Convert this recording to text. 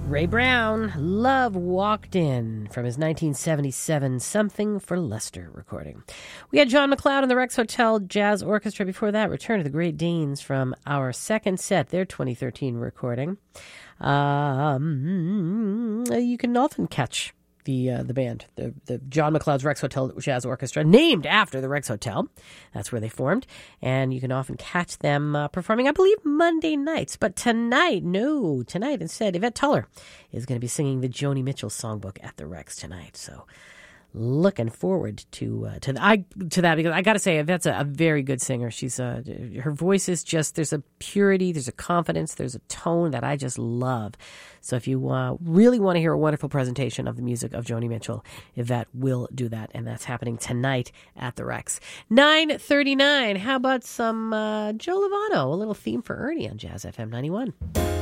Ray Brown, Love Walked In, from his 1977 Something for Lester recording. We had John McLeod and the Rex Hotel Jazz Orchestra before that. Return to the Great Danes from our second set, their 2013 recording. You can often catch the band, the John McLeod's Rex Hotel Jazz Orchestra, named after the Rex Hotel. That's where they formed. And you can often catch them performing, I believe, Monday nights. But tonight instead, Yvette Tuller is going to be singing the Joni Mitchell songbook at the Rex tonight. So looking forward to that, because I got to say, Yvette's a very good singer. She's her voice is just, there's a purity, there's a confidence, there's a tone that I just love. So if you really want to hear a wonderful presentation of the music of Joni Mitchell, Yvette will do that, and that's happening tonight at the Rex. 9:39. How about some Joe Lovano, a little theme for Ernie on Jazz FM 91.